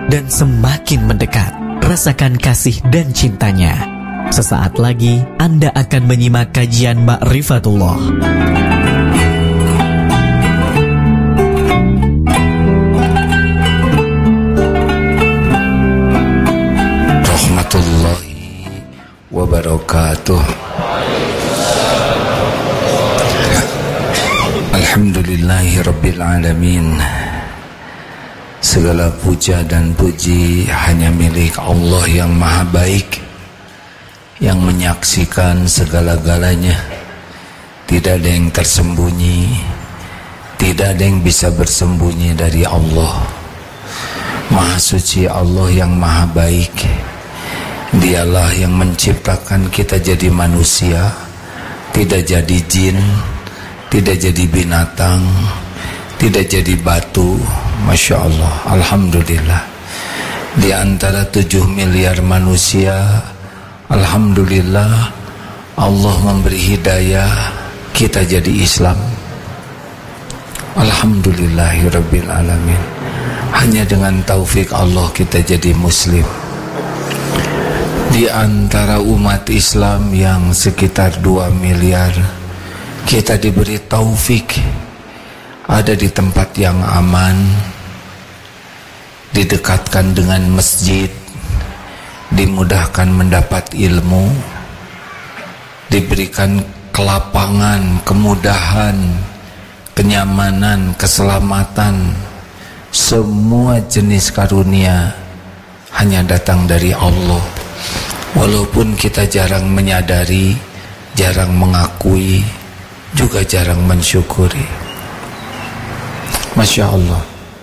dan semakin mendekat. Rasakan kasih dan cintanya. Sesaat lagi Anda akan menyimak kajian Ma'rifatullah. Rahmatullahi wabarakatuh. Alhamdulillahi Rabbil Alamin. Segala puja dan puji hanya milik Allah yang maha baik, yang menyaksikan segala-galanya. Tidak ada yang tersembunyi, tidak ada yang bisa bersembunyi dari Allah. Maha suci Allah yang maha baik. Dialah yang menciptakan kita jadi manusia, tidak jadi jin, tidak jadi binatang, tidak jadi batu. Masya Allah, Alhamdulillah. Di antara 7 miliar manusia, Alhamdulillah, Allah memberi hidayah kita jadi Islam. Alhamdulillahirabbil alamin. Hanya dengan taufik Allah kita jadi Muslim. Di antara umat Islam yang sekitar 2 miliar, kita diberi taufik ada di tempat yang aman, didekatkan dengan masjid, dimudahkan mendapat ilmu, diberikan kelapangan, kemudahan, kenyamanan, keselamatan. Semua jenis karunia hanya datang dari Allah. Walaupun kita jarang menyadari, jarang mengakui, juga jarang mensyukuri. Masya Allah.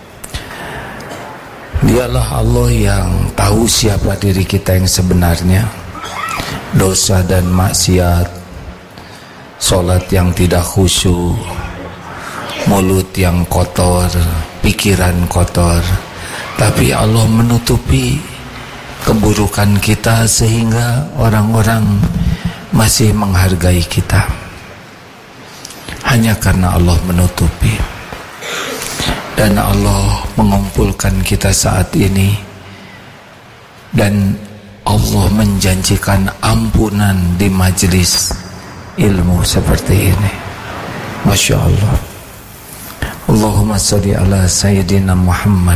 Dialah Allah yang tahu siapa diri kita yang sebenarnya. Dosa dan maksiat, solat yang tidak khusyuk, mulut yang kotor, pikiran kotor. Tapi Allah menutupi keburukan kita sehingga orang-orang masih menghargai kita. Hanya karena Allah menutupi. Dan Allah mengumpulkan kita saat ini, dan Allah menjanjikan ampunan di majelis ilmu seperti ini. Masya Allah. Allahumma salli ala Sayyidina Muhammad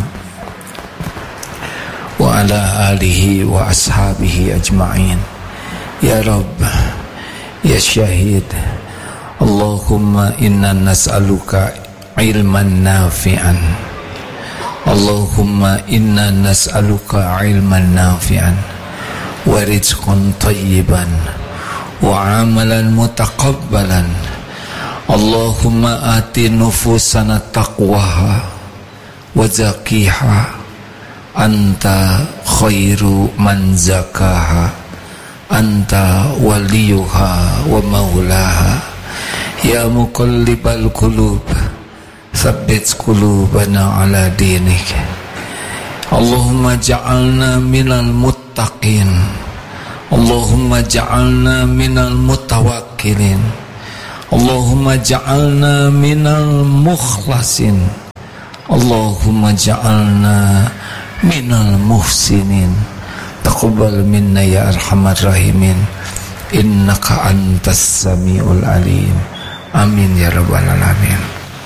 wa ala alihi wa ashabihi ajma'in. Ya Rabb, ya Syahid, Allahumma inna nas'aluka ilman nafi'an. Allahumma inna nas'aluka ilman nafi'an wa rizqan tayyiban wa amalan mutaqabbalan. Allahumma ati nufusana taqwaha wa zakiha, anta khairu man zakaha, anta waliyuha wa maulaha. Ya muqallibal qulub, tsabbit qulubana ala dinik. Allahumma ja'alna minal muttaqin, Allahumma ja'alna minal mutawakkilin, Allahumma ja'alna minal mukhlasin, Allahumma ja'alna minal muhsinin. Taqabbal minna ya arhamar rahimin, innaka antas samiul alim. Amin ya rabbal alamin.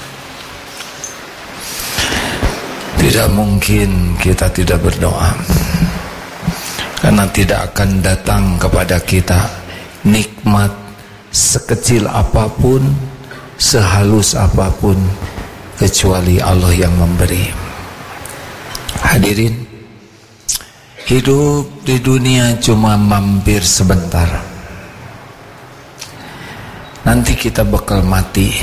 Tidak mungkin kita tidak berdoa, karena tidak akan datang kepada kita nikmat sekecil apapun, sehalus apapun, kecuali Allah yang memberi. Hadirin, hidup di dunia cuma mampir sebentar. Nanti kita bakal mati.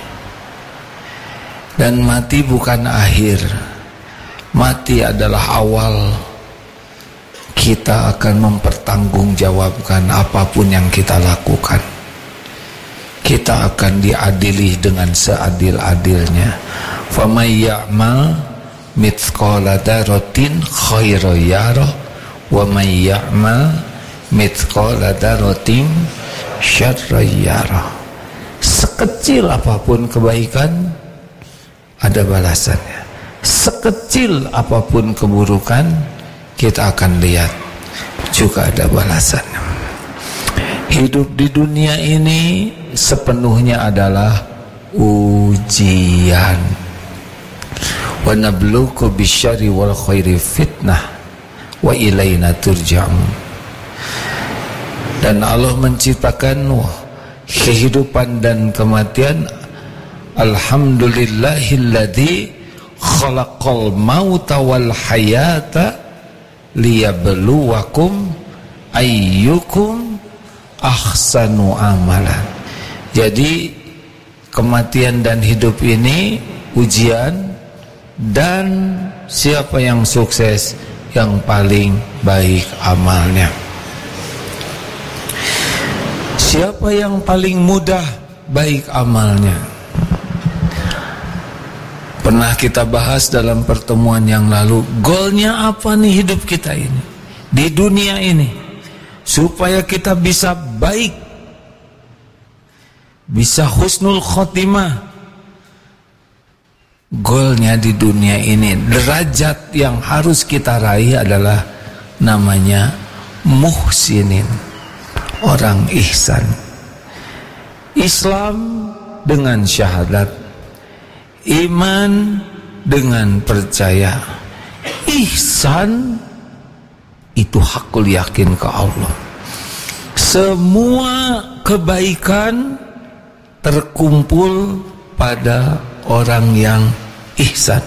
Dan mati bukan akhir. Mati adalah awal. Kita akan mempertanggungjawabkan apapun yang kita lakukan. Kita akan diadili dengan seadil-adilnya. Famay ya'mal mithqala dzarratin khairan yarah, wa may ya'mal mithqala dzarratin syarran yarah. Sekecil apapun kebaikan, ada balasannya. sekecil apapun keburukan, kita akan lihat juga ada balasannya. Hidup di dunia ini sepenuhnya adalah ujian. Wa nabluukum bisyarri wal khairi fitnah wa ilaina turja'un. Dan Allah menciptakan kehidupan dan kematian. Alhamdulillahilladzi khalaqal mauta wal hayata liyabluwakum ayyukum ahsanu amalan. Jadi kematian dan hidup ini ujian, dan siapa yang sukses, yang paling baik amalnya. Siapa yang paling mudah baik amalnya. Pernah kita bahas dalam pertemuan yang lalu, goalnya apa nih hidup kita ini di dunia ini, supaya kita bisa baik, bisa husnul khotimah. Goalnya di dunia ini, derajat yang harus kita raih adalah namanya muhsinin, orang ihsan. Islam dengan syahadat, iman dengan percaya, ihsan itu hakul yakin ke Allah. Semua kebaikan terkumpul pada orang yang ihsan,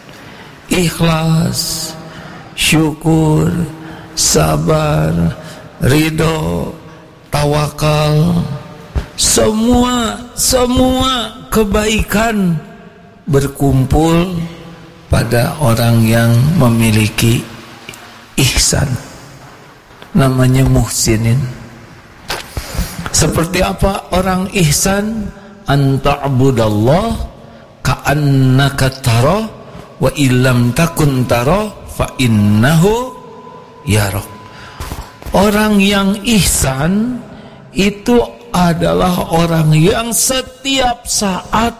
ikhlas, syukur, sabar, ridho, tawakal. Semua kebaikan berkumpul pada orang yang memiliki ihsan, namanya muhsinin. Seperti apa orang ihsan? Anta'budallah ka'annaka tarah wa illam takun tarah fa innahu yarak. Orang yang ihsan itu adalah orang yang setiap saat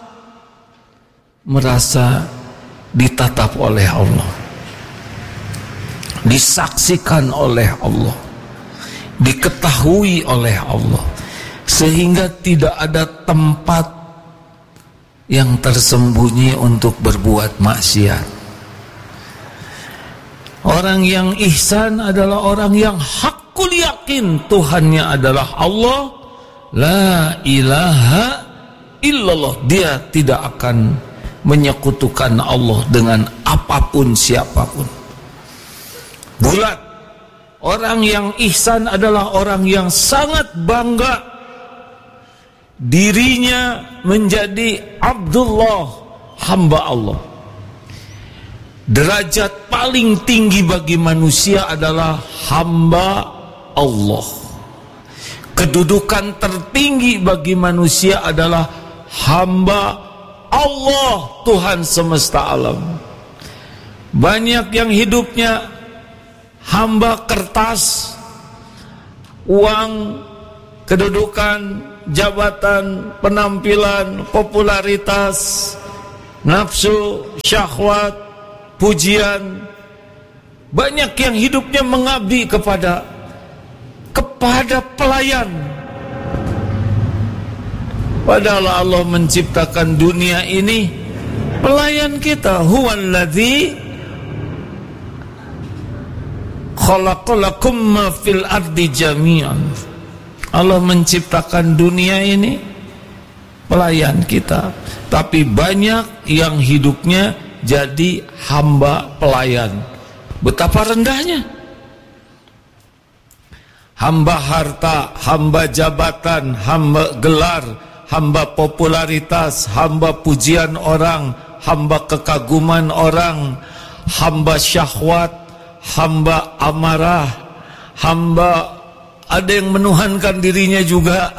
merasa ditatap oleh Allah, disaksikan oleh Allah, diketahui oleh Allah, sehingga tidak ada tempat yang tersembunyi untuk berbuat maksiat. Orang yang ihsan adalah orang yang hakul yakin Tuhannya adalah Allah, la ilaha illallah. Dia tidak akan menyekutukan Allah dengan apapun siapapun. Bulat. Orang yang ihsan adalah orang yang sangat bangga dirinya menjadi Abdullah, hamba Allah. Derajat paling tinggi bagi manusia adalah hamba Allah. Kedudukan tertinggi bagi manusia adalah hamba Allah, Tuhan semesta alam. Banyak yang hidupnya hamba kertas, uang, kedudukan, jabatan, penampilan, popularitas, nafsu, syahwat, pujian. Banyak yang hidupnya mengabdi kepada pelayan. Padahal Allah menciptakan dunia ini pelayan kita. Huwallazi khalaqalakum ma fil ardi jami'an. Allah menciptakan dunia ini pelayan kita. Tapi banyak yang hidupnya jadi hamba pelayan. Betapa rendahnya. Hamba harta, hamba jabatan, hamba gelar, hamba popularitas, hamba pujian orang, hamba kekaguman orang, hamba syahwat, hamba amarah, hamba ada yang menuhankan dirinya juga.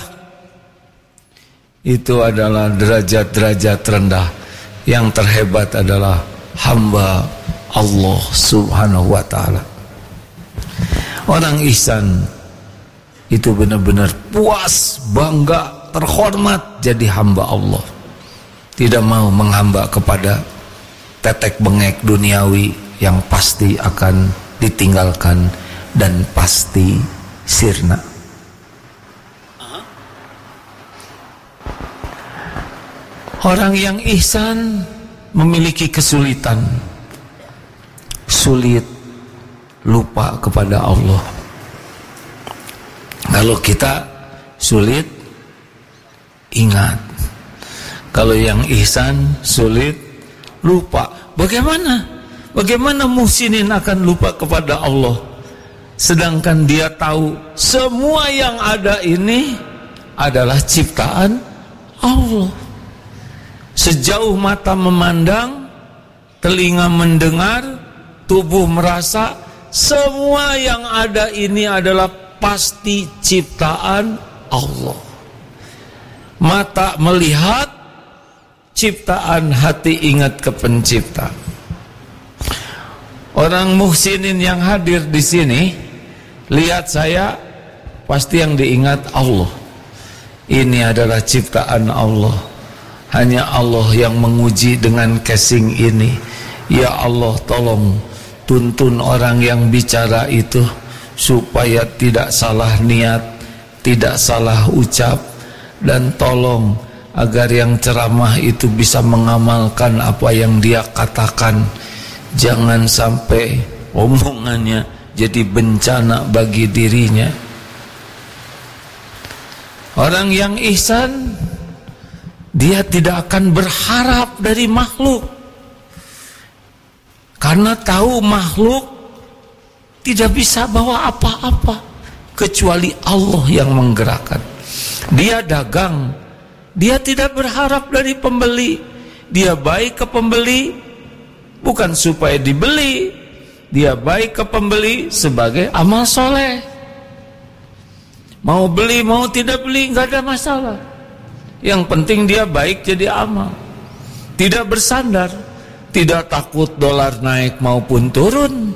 Itu adalah derajat-derajat rendah. Yang terhebat adalah hamba Allah subhanahu wa ta'ala. Orang ihsan itu benar-benar puas, bangga, terhormat jadi hamba Allah. Tidak mau menghamba kepada tetek bengek duniawi yang pasti akan ditinggalkan dan pasti sirna. Orang yang ihsan memiliki kesulitan, sulit lupa kepada Allah. Kalau kita sulit ingat. Kalau yang ihsan sulit lupa. Bagaimana muhsinin akan lupa kepada Allah, sedangkan dia tahu semua yang ada ini adalah ciptaan Allah. Sejauh mata memandang, telinga mendengar, tubuh merasa, semua yang ada ini adalah pasti ciptaan Allah. Mata melihat, ciptaan, hati ingat ke pencipta. Orang muhsinin yang hadir di sini, lihat saya, pasti yang diingat Allah. Ini adalah ciptaan Allah. Hanya Allah yang menguji dengan casing ini. Ya Allah, tolong tuntun orang yang bicara itu supaya tidak salah niat, tidak salah ucap, dan tolong agar yang ceramah itu bisa mengamalkan apa yang dia katakan. Jangan sampai omongannya jadi bencana bagi dirinya. Orang yang ihsan, dia tidak akan berharap dari makhluk, karena tahu makhluk tidak bisa bawa apa-apa kecuali Allah yang menggerakkan. Dia dagang, dia tidak berharap dari pembeli. Dia baik ke pembeli bukan supaya dibeli, dia baik ke pembeli sebagai amal soleh. Mau beli mau tidak beli nggak ada masalah. Yang penting dia baik jadi amal. Tidak bersandar, tidak takut dolar naik maupun turun,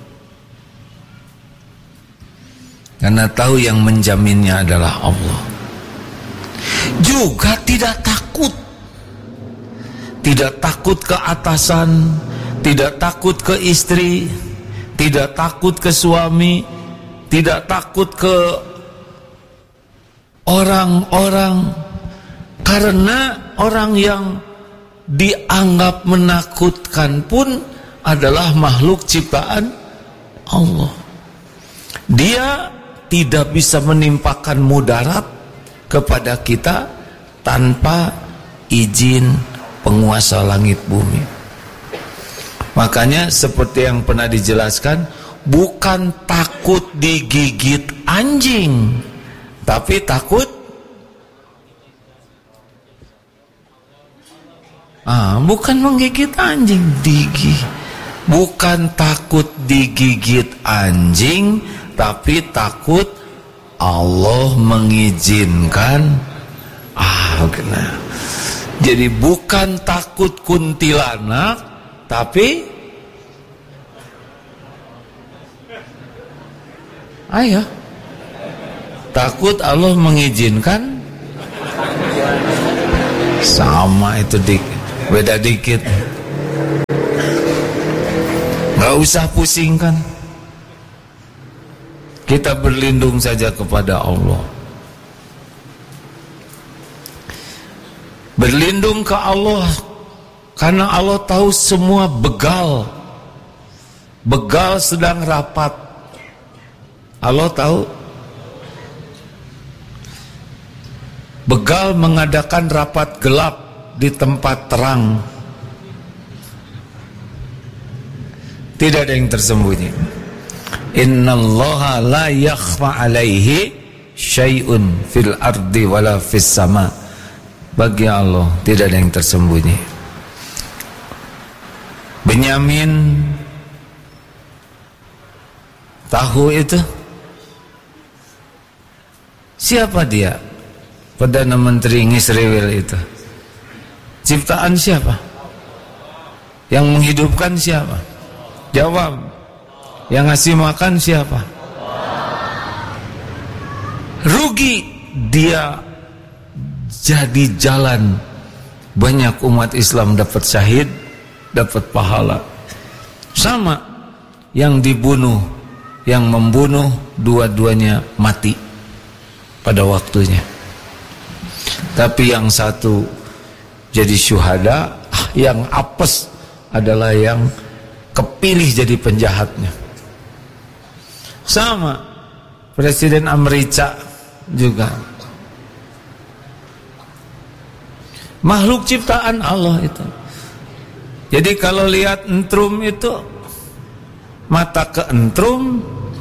karena tahu yang menjaminnya adalah Allah. Juga tidak takut. Tidak takut ke atasan, tidak takut ke istri, tidak takut ke suami, tidak takut ke orang-orang. Karena orang yang dianggap menakutkan pun adalah makhluk ciptaan Allah. Dia tidak bisa menimpakan mudarat kepada kita tanpa izin penguasa langit bumi. Makanya seperti yang pernah dijelaskan, bukan takut digigit anjing, tapi takut bukan menggigit anjing, bukan takut digigit anjing, tapi takut Allah mengizinkan. Jadi bukan takut kuntilanak, tapi takut Allah mengizinkan. Sama itu beda dikit. Gak usah pusingkan. Kita berlindung saja kepada Allah. Berlindung ke Allah karena Allah tahu semua begal. Begal sedang rapat. Allah tahu. Begal mengadakan rapat gelap di tempat terang. Tidak ada yang tersembunyi. Innallaha la yakhfa alaihi syai'un fil ardi wala fis sama. Bagi Allah tidak ada yang tersembunyi. Benyamin tahu itu? Siapa dia? Perdana Menteri Ngisrewil itu ciptaan siapa? Yang menghidupkan siapa? Jawab. Yang ngasih makan siapa? Rugi dia jadi jalan banyak umat Islam dapat syahid, dapat pahala. Sama yang dibunuh, yang membunuh, dua-duanya mati pada waktunya. Tapi yang satu jadi syuhada, yang apes adalah yang kepilih jadi penjahatnya. Sama Presiden Amerika juga makhluk ciptaan Allah itu. Jadi kalau lihat entrum itu, mata ke entrum,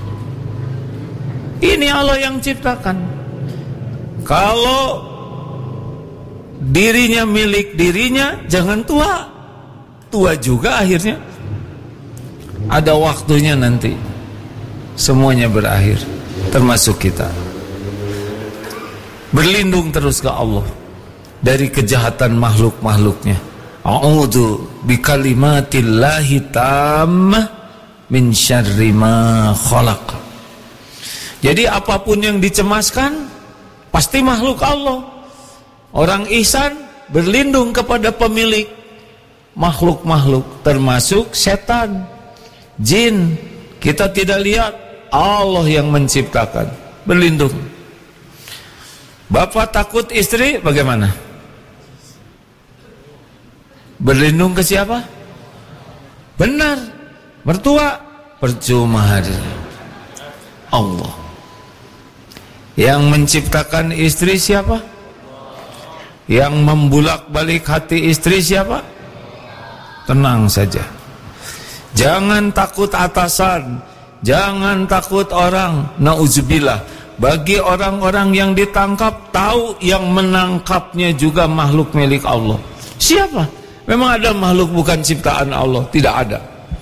ini Allah yang ciptakan. Kalau dirinya milik dirinya, jangan tua. Tua juga akhirnya. Ada waktunya nanti. Semuanya berakhir, termasuk kita. Berlindung terus ke Allah dari kejahatan makhluk-makhluknya. A'udzu bikalimatillahi tammah min syarri ma khalaq. Jadi apapun yang dicemaskan pasti makhluk Allah. Orang ihsan berlindung kepada pemilik makhluk-makhluk, termasuk setan, jin. Kita tidak lihat, Allah yang menciptakan. Berlindung. Bapak takut istri, bagaimana? Berlindung ke siapa? Benar, mertua. Percuma hadir Allah. Yang menciptakan istri siapa? Yang membulak-balik hati istri siapa? Tenang saja. Jangan takut atasan, jangan takut orang. Nauzubillah. Bagi orang-orang yang ditangkap, tahu yang menangkapnya juga makhluk milik Allah. Siapa? Memang ada makhluk bukan ciptaan Allah? Tidak ada.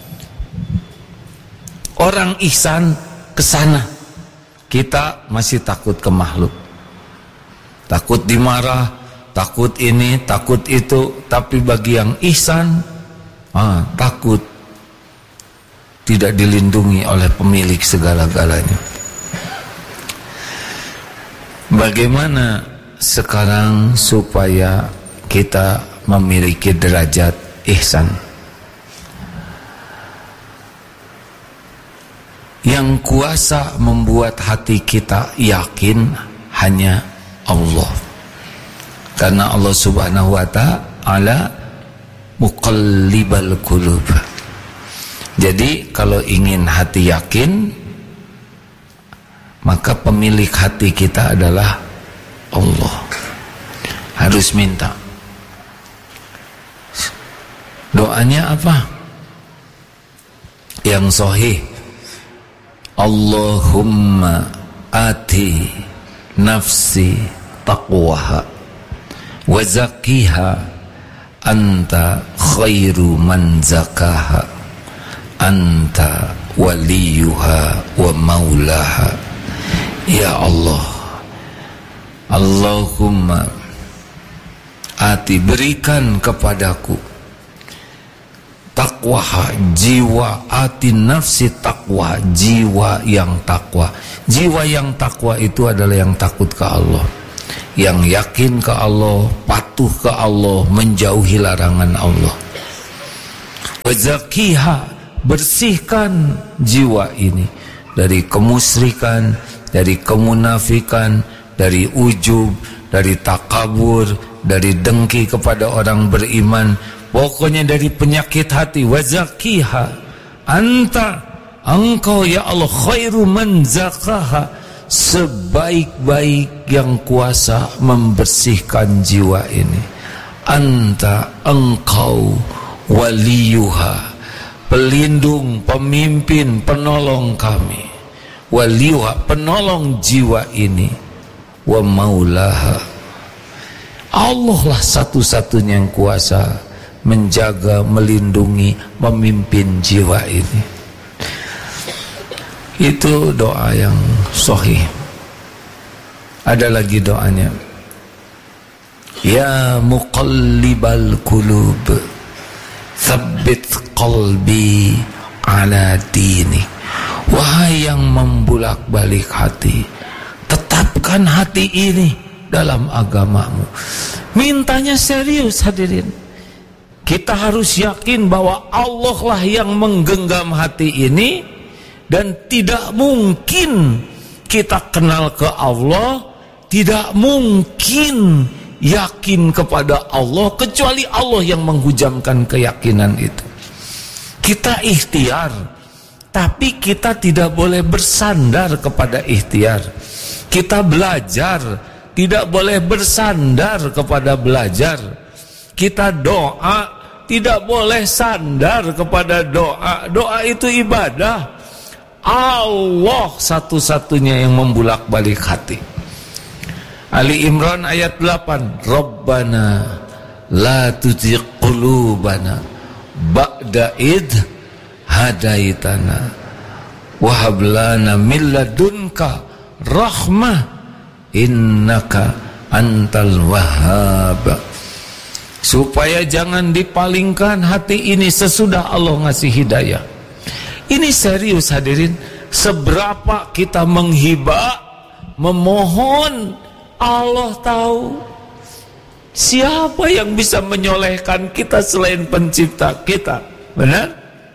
Orang ihsan ke sana. Kita masih takut ke makhluk. Takut dimarah, takut ini, takut itu. Tapi bagi yang ihsan, takut tidak dilindungi oleh pemilik segala-galanya. Bagaimana sekarang supaya kita memiliki derajat ihsan? Yang kuasa membuat hati kita yakin hanya Allah. Karena Allah Subhanahu wa ta'ala muqallibal qulub. Jadi kalau ingin hati yakin, maka pemilik hati kita adalah Allah. Harus minta. Doanya apa? Yang sahih. Allahumma ati nafsi taqwaha wa zakkiha anta khairu man zakaha anta waliyuha wa maulaha. Ya Allah, Allahumma ati, berikan kepadaku takwa, jiwa, ati nafsi takwa, jiwa yang takwa. Jiwa yang takwa itu adalah yang takut ke Allah, yang yakin ke Allah, patuh ke Allah, menjauhi larangan Allah. Wazakiha, bersihkan jiwa ini dari kemusyrikan, dari kemunafikan, dari ujub, dari takabur, dari dengki kepada orang beriman. Pokoknya dari penyakit hati. Wazakiha, anta, engkau ya Allah, khairu man zakaha, sebaik-baik yang kuasa membersihkan jiwa ini. Anta, engkau, waliyuha, pelindung, pemimpin, penolong kami. Waliyuha, penolong jiwa ini. Wa maulaha, Allah lah satu-satunya yang kuasa menjaga, melindungi, memimpin jiwa ini. Itu doa yang sahih. Ada lagi doanya. Ya muqallibal qulub, tsabbit qalbi ala dini. Wahai yang membulak-balik hati, tetapkan hati ini dalam agamamu. Mintanya serius hadirin. Kita harus yakin bahwa Allah lah yang menggenggam hati ini, dan tidak mungkin kita kenal ke Allah, tidak mungkin yakin kepada Allah kecuali Allah yang menghujamkan keyakinan itu. Kita ikhtiar, tapi kita tidak boleh bersandar kepada ikhtiar. Kita belajar, tidak boleh bersandar kepada belajar. Kita doa, tidak boleh sandar kepada doa. Doa itu ibadah. Allah satu-satunya yang membulak-balik hati. Ali Imran ayat 8. Rabbana la tuzigh qulubana ba'da id hadaitana wa hab lana min ladunka rahmah innaka antal wahhab. Supaya jangan dipalingkan hati ini sesudah Allah ngasih hidayah. Ini serius hadirin. Seberapa kita menghibah, memohon, Allah tahu. Siapa yang bisa menyolehkan kita selain pencipta kita? Benar?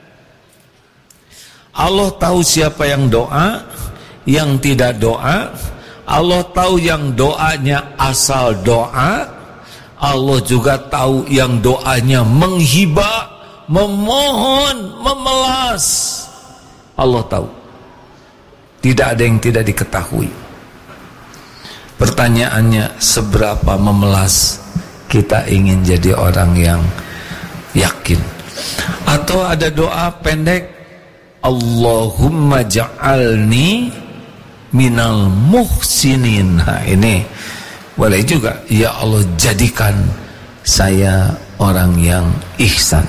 Allah tahu siapa yang doa, yang tidak doa. Allah tahu yang doanya asal doa. Allah juga tahu yang doanya menghibah, memohon, memelas. Allah tahu. Tidak ada yang tidak diketahui. Pertanyaannya, seberapa memelas kita ingin jadi orang yang yakin? Atau ada doa pendek, Allahumma ja'alni minal muhsinin. Nah ini boleh juga, ya Allah jadikan saya orang yang ihsan.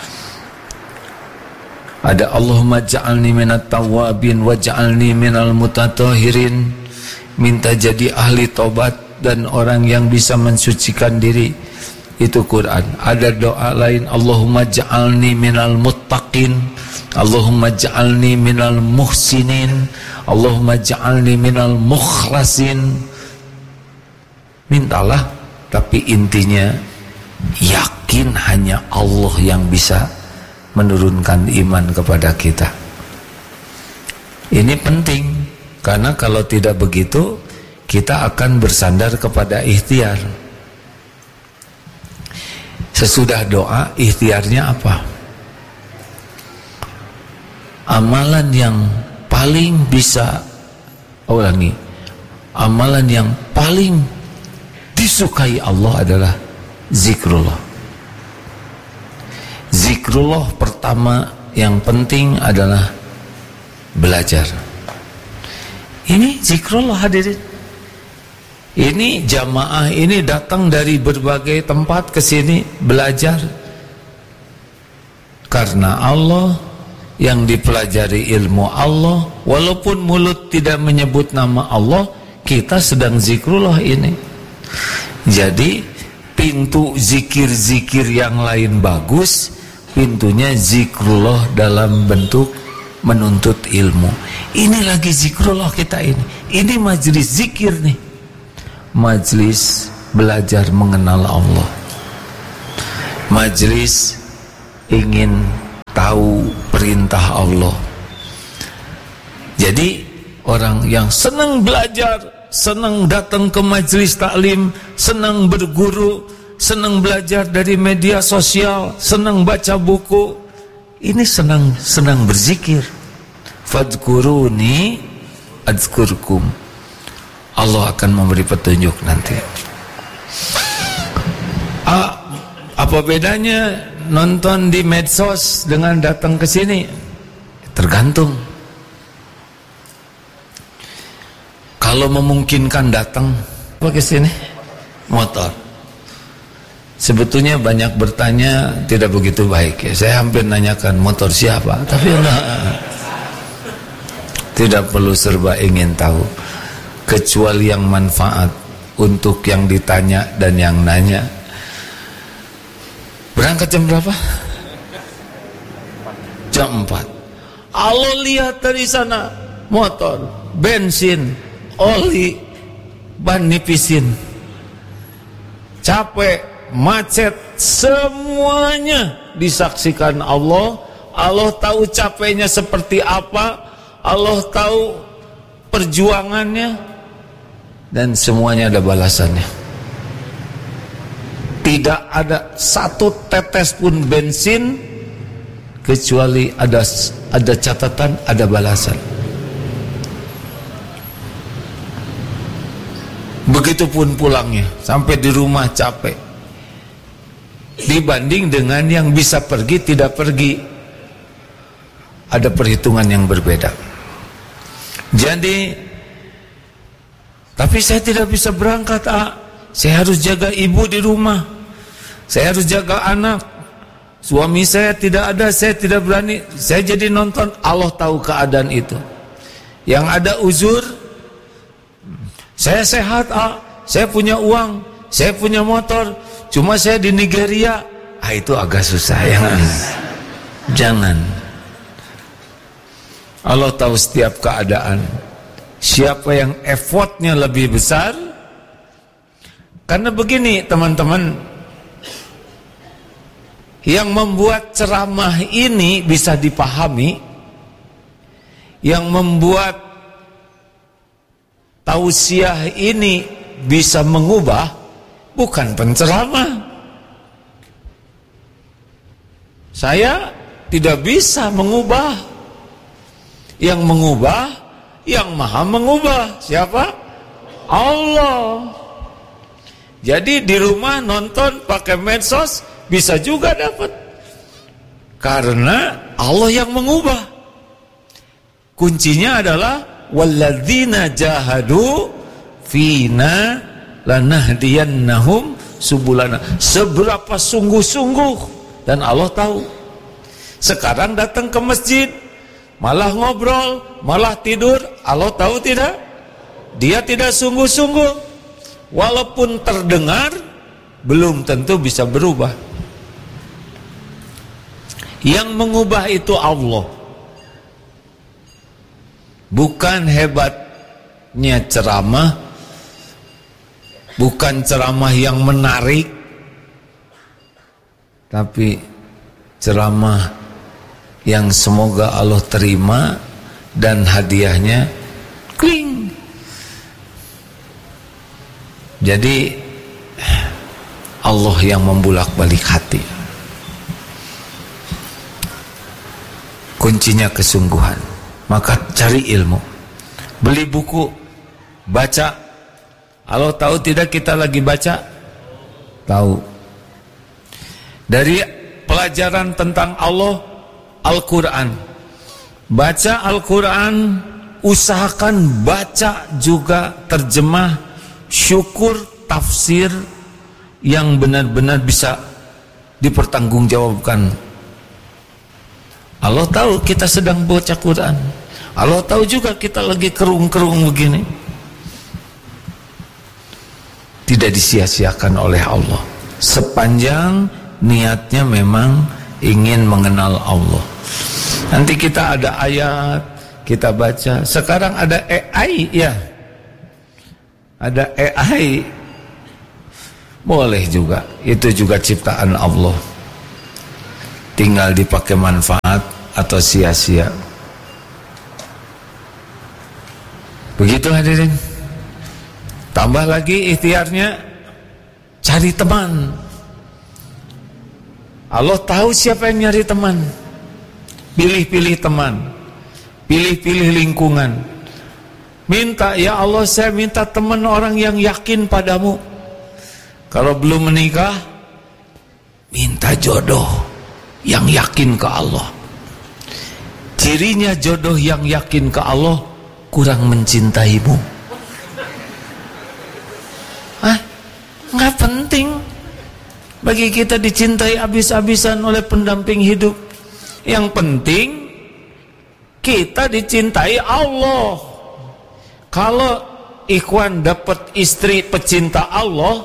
Ada Allahumma ja'alni minat tawabin wa ja'alni minal mutatahhirin. Minta jadi ahli tobat dan orang yang bisa mensucikan diri. Itu Quran. Ada doa lain, Allahumma ja'alni minal muttaqin, Allahumma ja'alni minal muhsinin, Allahumma ja'alni minal mukhlasin. Mintalah, tapi intinya yakin hanya Allah yang bisa menurunkan iman kepada kita. Ini penting, karena kalau tidak begitu kita akan bersandar kepada ikhtiar. Sesudah doa, ikhtiarnya apa? Amalan yang paling bisa, ulangi, amalan yang paling disukai Allah adalah zikrullah. Zikrullah pertama yang penting adalah belajar. Ini zikrullah hadirin. Ini jamaah ini datang dari berbagai tempat ke sini belajar. Karena Allah, yang dipelajari ilmu Allah, walaupun mulut tidak menyebut nama Allah, kita sedang zikrullah ini. Jadi pintu zikir-zikir yang lain bagus, pintunya zikrullah dalam bentuk menuntut ilmu. Ini lagi zikrullah kita ini. Ini majelis zikir nih. Majelis belajar mengenal Allah. Majelis ingin tahu perintah Allah. Jadi orang yang senang belajar, senang datang ke majelis taklim, senang berguru, senang belajar dari media sosial, senang baca buku, ini senang berzikir. Fadhkuruni adzkurkum. Allah akan memberi petunjuk nanti. Apa bedanya nonton di medsos dengan datang ke sini? Tergantung. Kalau memungkinkan datang ke sini, motor. Sebetulnya banyak bertanya tidak begitu baik ya. Saya hampir nanyakan motor siapa, tapi enggak. Tidak perlu serba ingin tahu, kecuali yang manfaat untuk yang ditanya dan yang nanya. Berangkat jam berapa? Jam 4. Allah lihat dari sana motor, bensin, oli, ban nipisin, capek, macet, semuanya disaksikan Allah. Allah tahu capeknya seperti apa, Allah tahu perjuangannya, dan semuanya ada balasannya. Tidak ada satu tetes pun bensin kecuali ada catatan, ada balasan. Begitupun pulangnya, sampai di rumah capek. Dibanding dengan yang bisa pergi tidak pergi, ada perhitungan yang berbeda. Jadi, tapi saya tidak bisa berangkat, saya harus jaga ibu di rumah, saya harus jaga anak, suami saya tidak ada, saya tidak berani, saya jadi nonton. Allah tahu keadaan itu. Yang ada uzur, saya sehat, saya punya uang, saya punya motor, cuma saya di Nigeria, itu agak susah. Jangan. Allah tahu setiap keadaan. Siapa yang effortnya lebih besar? Karena begini teman-teman, yang membuat ceramah ini bisa dipahami, yang membuat tausiah ini bisa mengubah, bukan penceramah. Saya tidak bisa mengubah. Yang mengubah, yang maha mengubah, siapa? Allah. Jadi di rumah nonton pakai medsos bisa juga dapat, karena Allah yang mengubah. Kuncinya adalah walladzina jahadu fina lanahdiyannahum subulana. Seberapa sungguh-sungguh, dan Allah tahu. Sekarang datang ke masjid malah ngobrol, malah tidur, Allah tahu tidak? Dia tidak sungguh-sungguh. Walaupun terdengar, belum tentu bisa berubah. Yang mengubah itu Allah. Bukan hebatnya ceramah, bukan ceramah yang menarik, tapi ceramah yang semoga Allah terima dan hadiahnya kling. Jadi Allah yang membulak-balik hati. Kuncinya kesungguhan. Maka cari ilmu, beli buku, baca. Allah tahu tidak kita lagi baca? Tahu. Dari pelajaran tentang Allah, Al-Quran. Baca Al-Quran, usahakan baca juga terjemah, syukur tafsir yang benar-benar bisa dipertanggungjawabkan. Allah tahu kita sedang baca Quran. Allah tahu juga kita lagi kerung-kerung begini. Tidak disia-siakan oleh Allah, sepanjang niatnya memang ingin mengenal Allah. Nanti kita ada ayat, kita baca. Sekarang ada AI, ya. Ada AI. Boleh juga. Itu juga ciptaan Allah. Tinggal dipakai manfaat atau sia-sia. Begitu hadirin. Tambah lagi ikhtiarnya, cari teman. Allah tahu siapa yang nyari teman. Pilih-pilih teman, pilih-pilih lingkungan. Minta, ya Allah saya minta teman orang yang yakin padamu. Kalau belum menikah, minta jodoh yang yakin ke Allah. Cirinya jodoh yang yakin ke Allah, kurang mencintaimu. Nggak penting bagi kita dicintai habis-habisan oleh pendamping hidup. Yang penting kita dicintai Allah. Kalau ikhwan dapat istri pecinta Allah,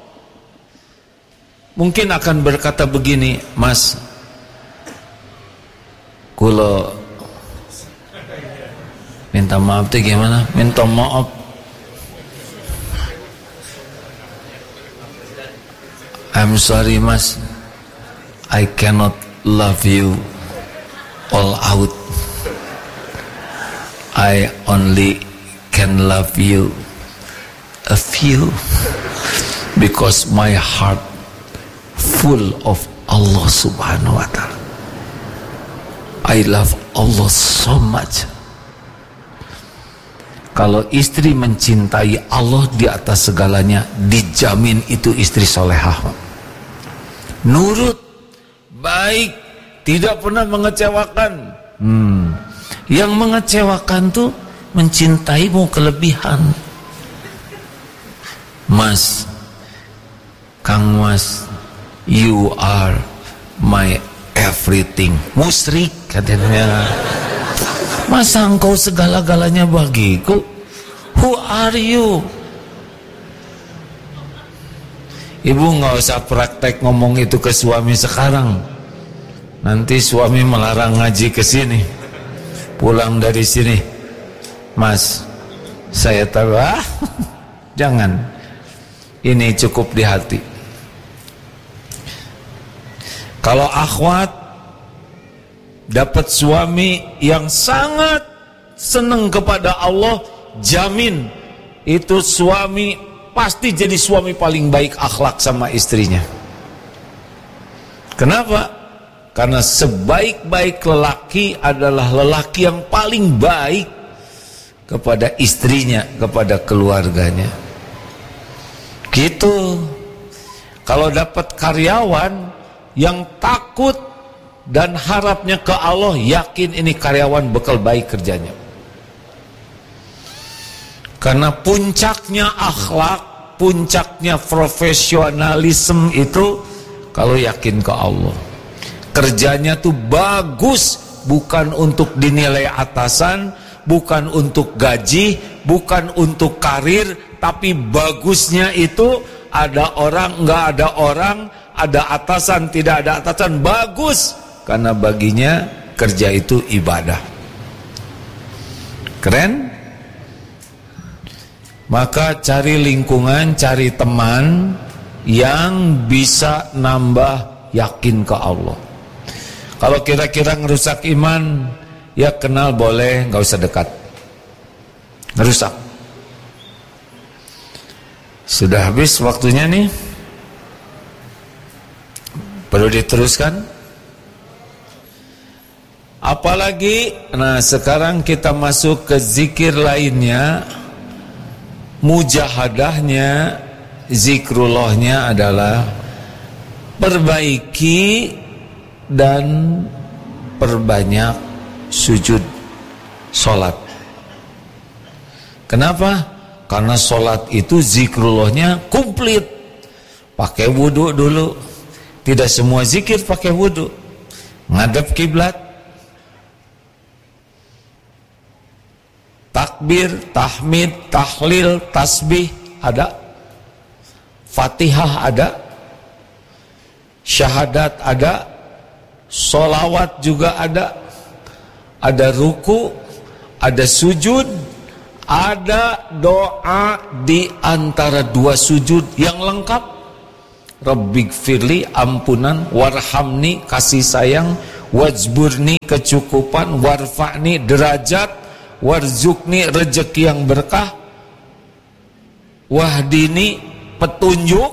mungkin akan berkata begini, Mas, kulo minta maaf tuh gimana? Minta maaf. I'm sorry mas, I cannot love you all out. I only can love you a few, because my heart full of Allah subhanahu wa ta'ala. I love Allah so much. Kalau istri mencintai Allah di atas segalanya, dijamin itu istri solehah. Nurut, baik, tidak pernah mengecewakan. Yang mengecewakan tuh mencintaimu kelebihan. Mas, Kang Mas, you are my everything. Musyrik katanya. Masa engkau segala-galanya bagiku? Who are you? Ibu nggak usah praktek ngomong itu ke suami sekarang. Nanti suami melarang ngaji ke sini. Pulang dari sini, Mas, saya tahu. Jangan. Ini cukup di hati. Kalau akhwat dapat suami yang sangat senang kepada Allah, jamin itu suami pasti jadi suami paling baik akhlak sama istrinya. Kenapa? Karena sebaik-baik lelaki adalah lelaki yang paling baik kepada istrinya, kepada keluarganya. Gitu. Kalau dapat karyawan yang takut dan harapnya ke Allah, yakin ini karyawan bekal baik kerjanya. Karena puncaknya akhlak, puncaknya profesionalisme itu kalau yakin ke Allah. Kerjanya tuh bagus, bukan untuk dinilai atasan, bukan untuk gaji, bukan untuk karir, tapi bagusnya itu ada orang, enggak ada orang, ada atasan, tidak ada atasan, bagus. Karena baginya kerja itu ibadah. Keren? Maka cari lingkungan, cari teman yang bisa nambah yakin ke Allah. Kalau kira-kira ngerusak iman, ya kenal boleh, nggak usah dekat. Ngerusak. Sudah habis waktunya nih. Perlu diteruskan? Apalagi, nah sekarang kita masuk ke zikir lainnya. Mujahadahnya, zikrullahnya adalah perbaiki dan perbanyak sujud sholat. Kenapa? Karena sholat itu zikrullahnya komplit. Pakai wudhu dulu. Tidak semua zikir pakai wudhu. Ngadep kiblat, takbir, tahmid, tahlil, tasbih ada, Fatihah ada, syahadat ada, sholawat juga ada ruku, ada sujud, ada doa di antara dua sujud yang lengkap. Rabbighfirli, ampunan, warhamni, kasih sayang, wajburni, kecukupan, warfa'ni, derajat, warzukni, rezeki yang berkah, wahdini, petunjuk,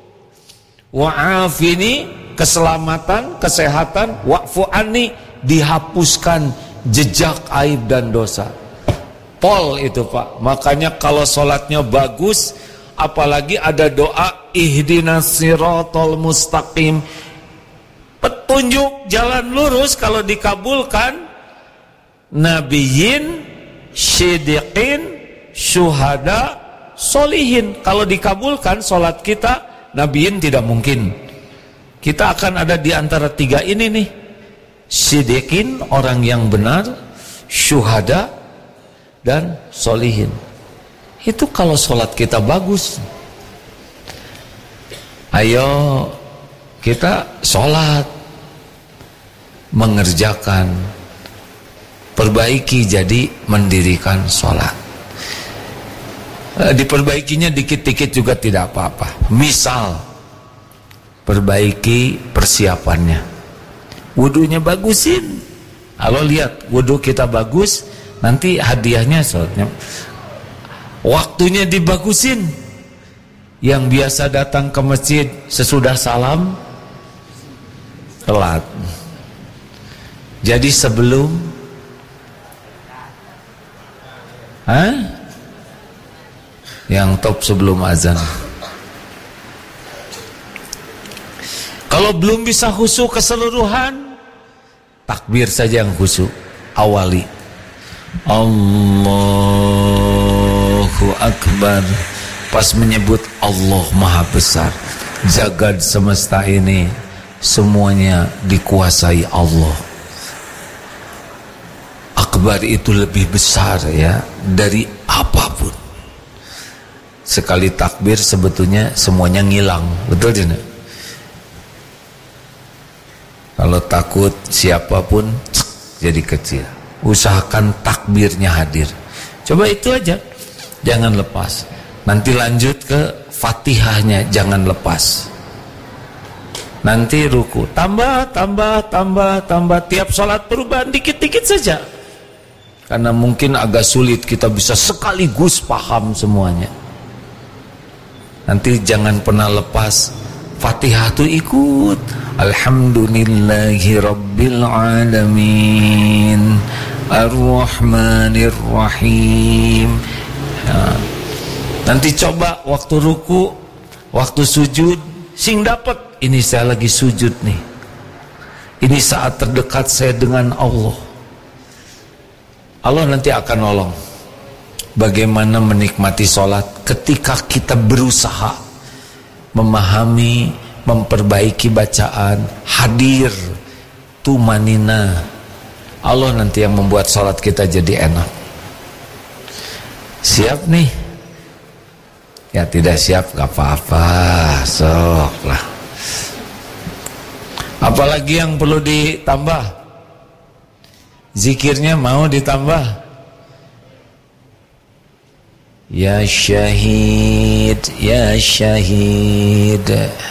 wa'afini, keselamatan, kesehatan, wa'fu'ani, dihapuskan jejak aib dan dosa. Pol itu Pak. Makanya kalau sholatnya bagus, apalagi ada doa ihdinas siratal mustaqim, petunjuk jalan lurus, kalau dikabulkan, nabiyyin, syidiqin, syuhada, solihin. Kalau dikabulkan sholat kita, nabiyyin tidak mungkin. Kita akan ada di antara tiga ini nih. Syidiqin, orang yang benar, syuhada, dan solihin. Itu kalau sholat kita bagus. Ayo kita sholat, mengerjakan, perbaiki jadi mendirikan sholat. Diperbaikinya dikit-dikit juga tidak apa-apa. Misal perbaiki persiapannya. Wudunya bagusin. Kalau lihat wudu kita bagus, nanti hadiahnya sholatnya. Waktunya dibagusin. Yang biasa datang ke masjid sesudah salam telat. Jadi sebelum yang top sebelum azan. Kalau belum bisa khusyuk keseluruhan, takbir saja yang khusyuk. Awali Allahu Akbar. Pas menyebut Allah Maha Besar, jagad semesta ini semuanya dikuasai Allah. Akbar itu lebih besar ya dari apapun. Sekali takbir sebetulnya semuanya ngilang, betul tidak? Kalau takut siapapun jadi kecil. Usahakan takbirnya hadir. Coba itu aja, jangan lepas. Nanti lanjut ke Fatihahnya, jangan lepas. Nanti ruku, tambah. Tiap sholat perubahan dikit-dikit saja. Karena mungkin agak sulit kita bisa sekaligus paham semuanya. Nanti jangan pernah lepas Fatihah itu ikut. Alhamdulillahi Rabbil Alamin Ar-Rahmanir-Rahim. Nanti coba waktu ruku, waktu sujud, sing dapat. Ini saya lagi sujud nih. Ini saat terdekat saya dengan Allah. Allah nanti akan nolong. Bagaimana menikmati sholat ketika kita berusaha memahami, memperbaiki bacaan, hadir, tumanina. Allah nanti yang membuat sholat kita jadi enak. Siap nih? Ya tidak siap gak apa-apa, sok lah. Apalagi yang perlu ditambah? Zikirnya mau ditambah? Ya syahid, ya syahid.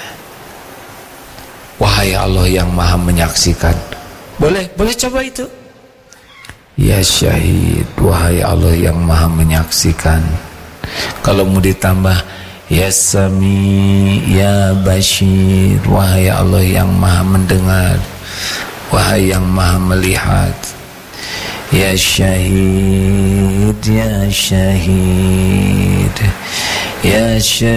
Wahai Allah yang maha menyaksikan. Boleh coba itu. Ya syahid, wahai Allah yang maha menyaksikan. Kalau mau ditambah, ya Sami, ya Bashir, wahai Allah yang maha mendengar, wahai yang maha melihat. Ya syahid, ya syahid, ya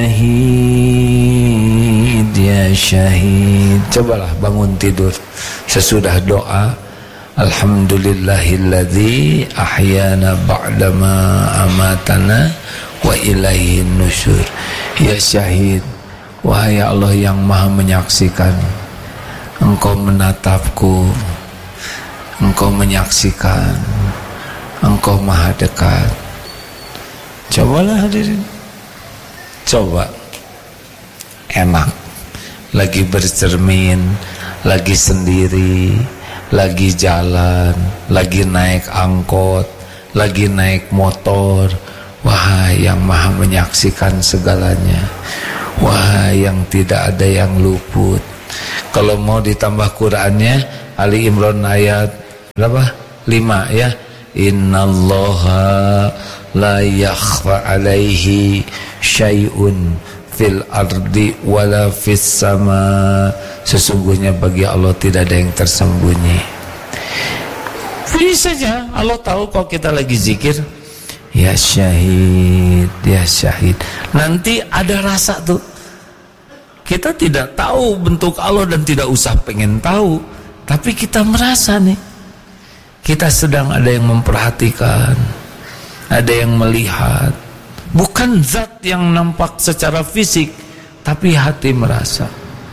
syahid, ya syahid. Cobalah bangun tidur sesudah doa Alhamdulillahilladzi ahyana ba'dama amatana wa ilaihin nusyur. Ya syahid, wahai Allah yang maha menyaksikan, Engkau menatapku, Engkau menyaksikan, Engkau maha dekat. Cobalah hadirin, coba. Enak, lagi bercermin, lagi sendiri, lagi jalan, lagi naik angkot, lagi naik motor. Wahai yang maha menyaksikan segalanya, wahai yang tidak ada yang luput. Kalau mau ditambah Qur'annya, Ali Imran ayat berapa? 5 ya. Innallaha la yakhfa alaihi syai'un fil ardi wala fis sama. Sesungguhnya bagi Allah tidak ada yang tersembunyi. Pilih saja, Allah tahu kalau kita lagi zikir. Ya syahid, ya syahid. Nanti ada rasa tuh. Kita tidak tahu bentuk Allah dan tidak usah pengen tahu, tapi kita merasa nih, kita sedang ada yang memperhatikan, ada yang melihat. Bukan zat yang nampak secara fisik, tapi hati merasa.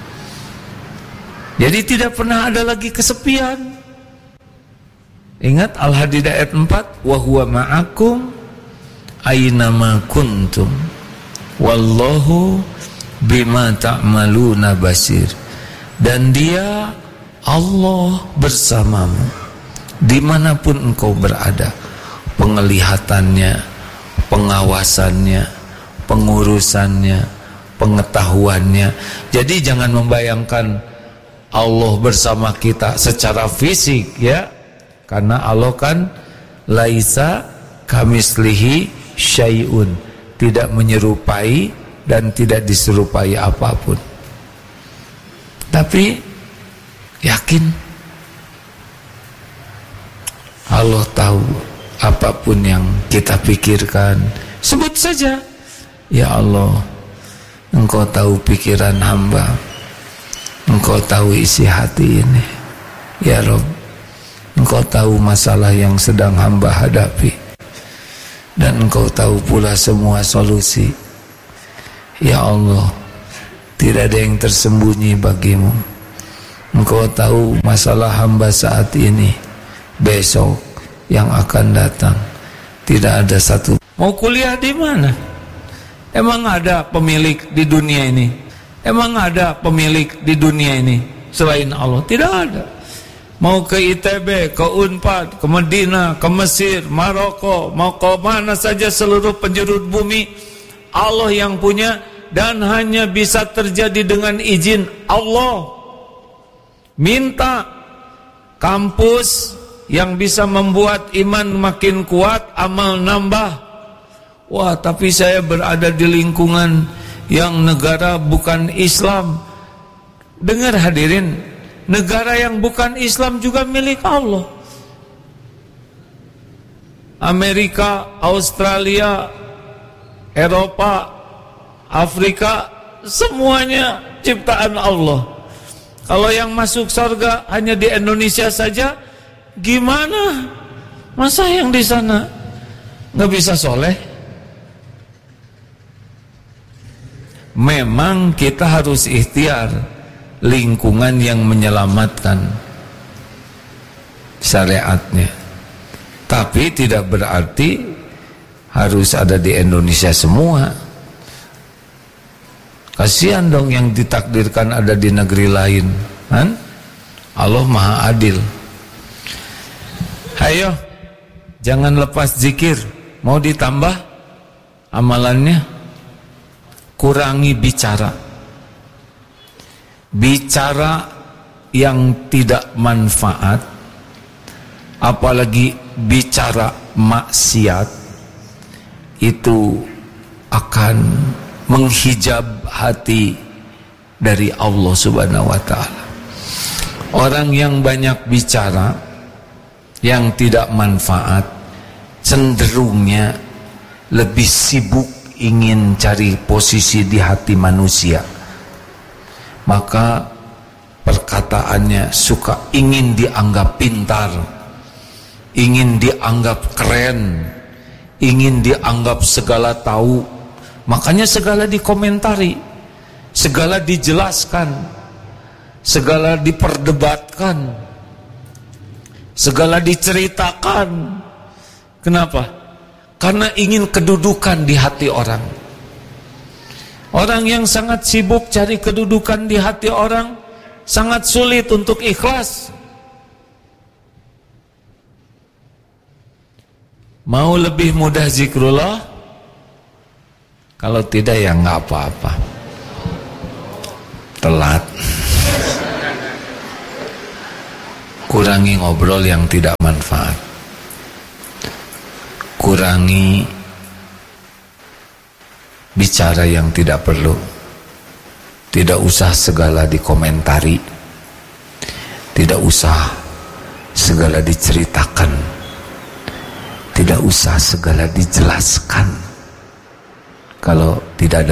Jadi tidak pernah ada lagi kesepian. Ingat Al-Hadid ayat 4, wa huwa ma'akum aynama kuntum wallahu bima ta'maluna basir. Dan dia Allah bersamamu dimanapun engkau berada. Penglihatannya, pengawasannya, pengurusannya, pengetahuannya. Jadi jangan membayangkan Allah bersama kita secara fisik ya, karena Allah kan laisa kamislihi syai'un, tidak menyerupai dan tidak diserupai apapun. Tapi yakin Allah tahu apapun yang kita pikirkan. Sebut saja, ya Allah, Engkau tahu pikiran hamba, Engkau tahu isi hati ini. Ya Rabb, Engkau tahu masalah yang sedang hamba hadapi, dan Engkau tahu pula semua solusi. Ya Allah, tidak ada yang tersembunyi bagimu. Engkau tahu masalah hamba saat ini, besok, yang akan datang. Tidak ada satu. Mau kuliah di mana? Emang ada pemilik di dunia ini? Emang ada pemilik di dunia ini selain Allah? Tidak ada. Mau ke ITB, ke Unpad, ke Medina, ke Mesir, Maroko, mau ke mana saja seluruh penjuru bumi, Allah yang punya, dan hanya bisa terjadi dengan izin Allah. Minta kampus yang bisa membuat iman makin kuat, amal nambah. Wah, tapi saya berada di lingkungan yang negara bukan Islam. Dengar hadirin, negara yang bukan Islam juga milik Allah. Amerika, Australia, Eropa, Afrika, semuanya ciptaan Allah. Kalau yang masuk surga hanya di Indonesia saja, gimana? Masa yang di sana nggak bisa soleh? Memang kita harus ikhtiar lingkungan yang menyelamatkan syariatnya, tapi tidak berarti harus ada di Indonesia semua. Kasihan dong yang ditakdirkan ada di negeri lain, kan? Allah Maha Adil. Ayo, jangan lepas zikir. Mau ditambah amalannya? Kurangi bicara. Bicara yang tidak manfaat, apalagi bicara maksiat, itu akan menghijab hati dari Allah Subhanahu wa ta'ala. Orang yang banyak bicara yang tidak manfaat, cenderungnya lebih sibuk ingin cari posisi di hati manusia. Maka perkataannya suka ingin dianggap pintar, ingin dianggap keren, ingin dianggap segala tahu. Makanya segala dikomentari, segala dijelaskan, segala diperdebatkan, segala diceritakan. Kenapa? Karena ingin kedudukan di hati orang. Orang yang sangat sibuk cari kedudukan di hati orang, sangat sulit untuk ikhlas. Mau lebih mudah zikrullah? Kalau tidak ya nggak apa-apa. Telat. Kurangi ngobrol yang tidak manfaat. Kurangi bicara yang tidak perlu. Tidak usah segala dikomentari, tidak usah segala diceritakan, tidak usah segala dijelaskan. Kalau